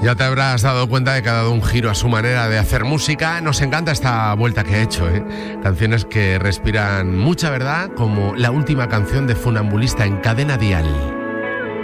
Ya te habrás dado cuenta de que ha dado un giro a su manera de hacer música. Nos encanta esta vuelta que ha hecho, ¿eh? Canciones que respiran mucha verdad, como la última canción de Funambulista en Cadena Dial.